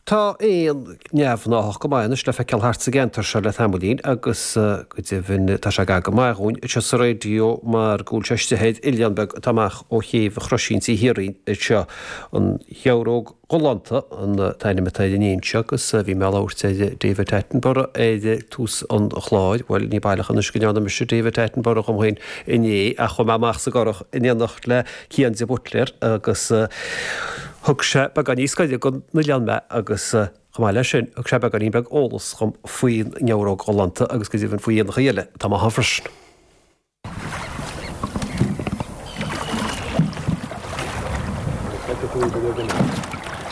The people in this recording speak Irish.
Tá éon neamhnách go maianis le feiceil hartsa gentar se le tamlín agus go bhín tá se ga go maithún te sa réo mar gúil teistehéid Ilianbeg tamach ó chéomh chrosín sí hiín seo an cheróg Golanta an taine metaidirníse agus bhí me áirteide David Attenborough éidir tús an chláid bhfuil ní bailach an scinneanna me David Attenborough chumhain iné a chum amach sa gorach inéannacht le cían de butléir agus thug sé be gan níoscaide go na leanme agus chaáile sin ag sé be gan íbeag ólas chum faoin neróg Golanta agus go dtíhann faoíon chéile tá hafras.